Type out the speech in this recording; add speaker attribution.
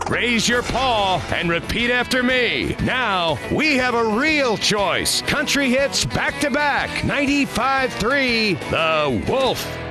Speaker 1: Raise your paw and repeat after me. Now we have a real choice. Country hits back to back. 95.3 The Wolf.